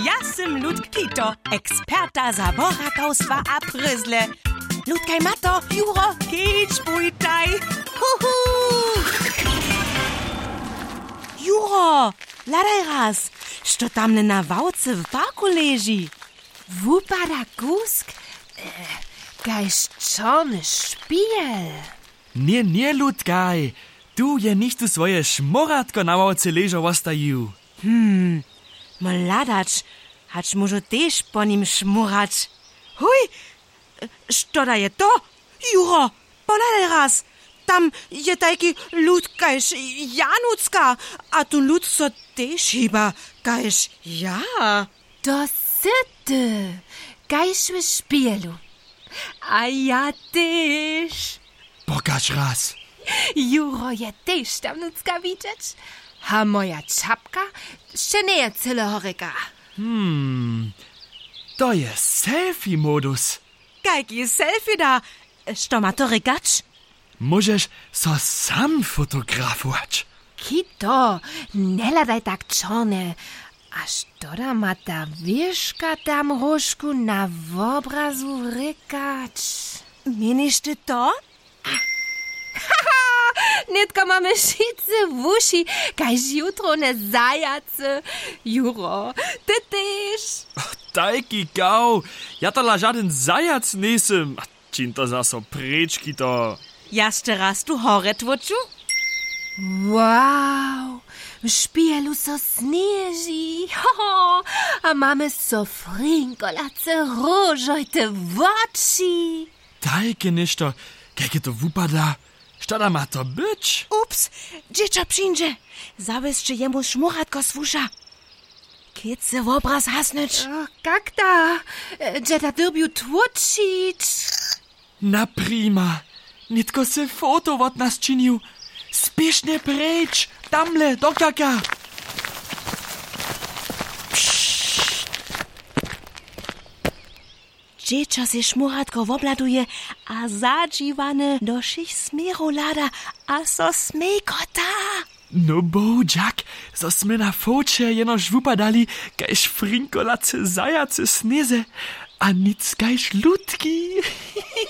Ja sym Ludkito, eksperta zaborakowstwa a pryzle. Ludkaj mato, Juro, kicz bujtaj. Huhu! Juro, ladaj raz, što tamne na wałce w parku leży? Wupada gusk? Gajś czony szpiel. Nie, Ludkaj. Tu je nichtu swoje šmoratko na ławce leżo ostaju. Mladacz, hacz może też po nim szmurać. Huj, što da je to? Juro, poladaj raz. Tam je taki lud kajż Janucka, a tu lud so też chyba kajż ja. To syty. Gajś w szpielu. A ja też. Pokaż raz. Juro je też tam nucka widzieć. A moja czapka še nie je celohoreka. To je selfie-modus. Kajki selfie da. Što ma to regacz? Możesz so sam fotografować. Kito, nie ladaj tak czone. Aż to ma ta wieszka tam rożku na obrazu rekać. Menisz ty to? Nitko mamy šice w uši, kajž jutro ne zajace. Juro, ty też. Dajki gau. Ja to la żaden zajac nisem. Čin to zaso prečki to. Jeszcze raz tu hore twoču? Wow, w szpielu so snieży. A mamy so frinkolace różojte oczy. Dajki ništo. Kajke to wupada. Što da ma to być? Ups, dziecko przyjdzie. Zawieźcie jemu szmuratko z fusza. Kiece w obraz hasnąć. Jak da? Dzieta derbiu tłuczyć. Na prima. Nitko se foto od nas činił. Spiesznie precz. Tamle, do kaka. Dziecko se szmuratko obladuje, a zadziwane do szych smeru lada, a so smejkota. No božak, so sme na foče jenož wupadali, kajž frinkolace zajace sneze, a nic kajž ludki.